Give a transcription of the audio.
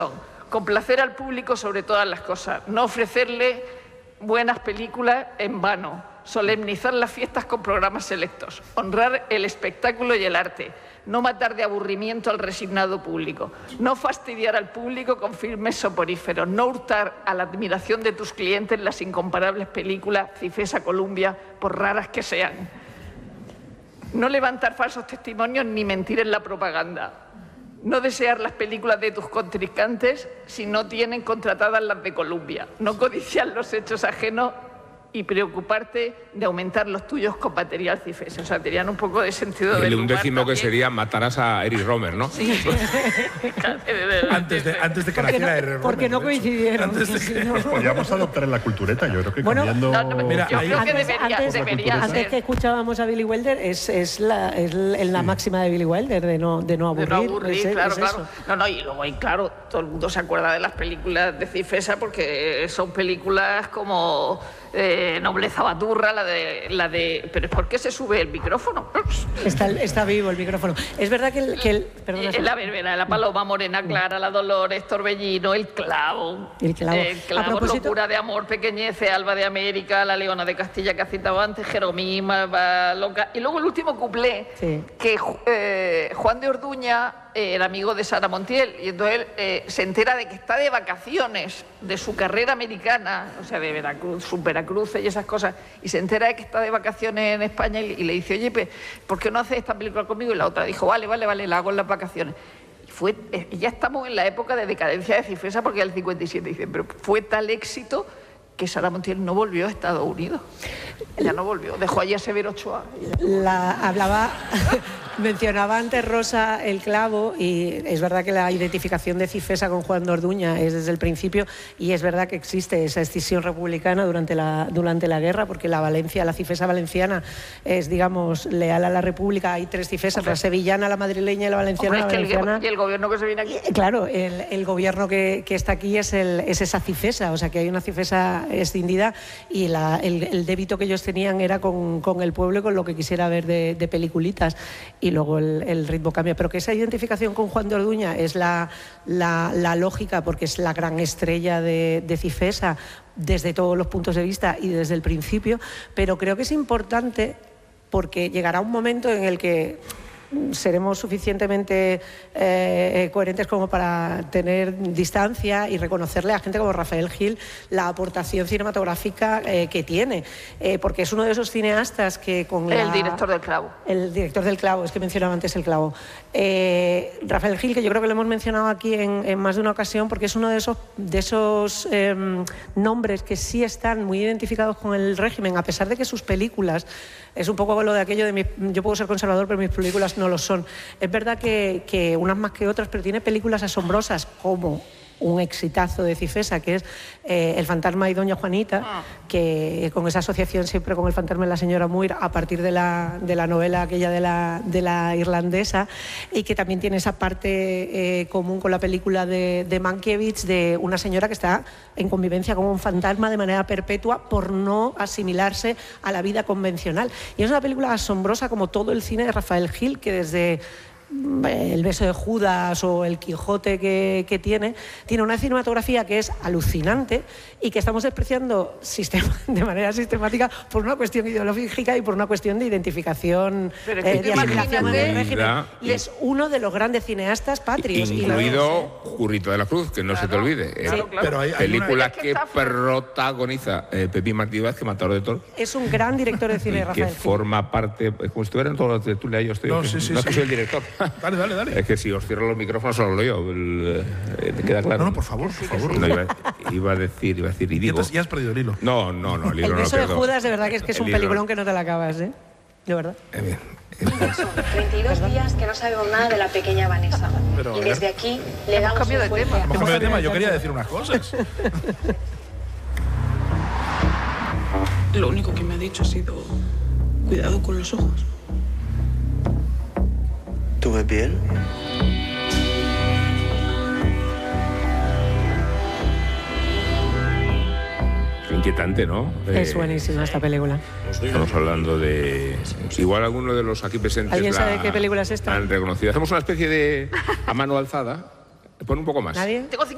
Complacer al público sobre todas las cosas, no ofrecerle buenas películas en vano, solemnizar las fiestas con programas selectos, honrar el espectáculo y el arte, no matar de aburrimiento al resignado público, no fastidiar al público con filmes soporíferos, no hurtar a la admiración de tus clientes las incomparables películas Cifesa Columbia, por raras que sean, no levantar falsos testimonios ni mentir en la propaganda, no desear las películas de tus contrincantes si no tienen contratadas las de Columbia, no codiciar los hechos ajenos y preocuparte de aumentar los tuyos con material Cifesa. O sea, tenían un poco de sentido del humor. Un décimo que también. sería matarás a Eric Romer, ¿no? Sí. antes de que naciera Eric Romer. Porque no coincidieron. Nos podríamos adoptar en la cultureta, yo creo que cambiando... Mira, yo creo que debería antes que escuchábamos a Billy Wilder, es la máxima de Billy Wilder, de no aburrir. De no aburrir, claro. No, y luego, claro, todo el mundo se acuerda de las películas de Cifesa porque son películas como... Nobleza Baturra, la de... ¿Pero por qué se sube el micrófono? Está vivo el micrófono. Es verdad que perdona, la verbena, la paloma morena clara, la Dolores, Torbellino, el clavo. El clavo, locura de amor, pequeñece, Alba de América, la Leona de Castilla que ha citado antes, Jeromima, loca. Y luego el último cuplé, que Juan de Orduña era amigo de Sara Montiel, y entonces él se entera de que está de vacaciones de su carrera americana, o sea, de Veracruz, Veracruz y esas cosas, y se entera de que está de vacaciones en España y le dice, oye, ¿por qué no haces esta película conmigo? Y la otra dijo, vale, la hago en las vacaciones. Y ya estamos en la época de decadencia de Cifesa porque el 57, dicen, pero fue tal éxito que Sara Montiel no volvió a Estados Unidos. Ella no volvió, dejó allí a Severo Ochoa. Mencionaba antes Rosa el clavo, y es verdad que la identificación de Cifesa con Juan de Orduña es desde el principio, y es verdad que existe esa escisión republicana durante la guerra, porque la Cifesa valenciana es, digamos, leal a la República. Hay tres Cifesas, la sevillana, la madrileña y la valenciana. Y el gobierno que se viene aquí. Claro, el gobierno que está aquí es esa Cifesa, o sea que hay una Cifesa escindida, y el débito que ellos tenían era con el pueblo y con lo que quisiera ver de peliculitas, y luego el ritmo cambia. Pero que esa identificación con Juan de Orduña es la lógica, porque es la gran estrella de Cifesa desde todos los puntos de vista y desde el principio, pero creo que es importante porque llegará un momento en el que seremos suficientemente coherentes como para tener distancia y reconocerle a gente como Rafael Gil la aportación cinematográfica que tiene, porque es uno de esos cineastas que con el director del clavo. El director del clavo, es que mencionaba antes el clavo. Rafael Gil, que yo creo que lo hemos mencionado aquí en más de una ocasión, porque es uno de esos nombres que sí están muy identificados con el régimen, a pesar de que sus películas, es un poco lo de aquello de yo puedo ser conservador, pero mis películas no lo son. Es verdad que unas más que otras, pero tiene películas asombrosas como un exitazo de Cifesa, que es El fantasma y Doña Juanita, que con esa asociación siempre con el fantasma de la señora Muir, a partir de la novela aquella de la irlandesa, y que también tiene esa parte común con la película de Mankiewicz, de una señora que está en convivencia con un fantasma de manera perpetua por no asimilarse a la vida convencional. Y es una película asombrosa, como todo el cine de Rafael Gil, que desde El beso de Judas o El Quijote que tiene una cinematografía que es alucinante y que estamos despreciando de manera sistemática por una cuestión ideológica y por una cuestión de identificación de asimilación del régimen. Y es uno de los grandes cineastas patrios. Incluido Currito de la Cruz, que no se te olvide. Claro. Pero hay película que protagoniza Pepín Martí Vázquez, Matador de Toros. Es un gran director de cine, Rafael Gil. Que forma parte, como si estuvieran todos los de Tulia, yo estoy. No es que soy el director. Dale. Es que si os cierro los micrófonos solo lo yo. ¿Te queda claro? No, por favor. No, iba a decir, y digo... Ya has perdido el hilo. No, el hilo El beso no de Judas, de verdad que es un peliculón que no te la acabas, ¿eh? De verdad. Son 32 días que no sabemos nada de la pequeña Vanessa. Y desde aquí le damos cambio de tema. Hemos cambiado de tema, yo quería decir unas cosas. Lo único que me ha dicho ha sido cuidado con los ojos. ¿Tú ves bien? Es inquietante, ¿no? Es buenísima esta película. Estamos hablando de... Igual alguno de los aquí presentes... ¿Alguien sabe qué película es esta? Han reconocido. Hacemos una especie de a mano alzada. Pon un poco más. ¿Nadie? Tengo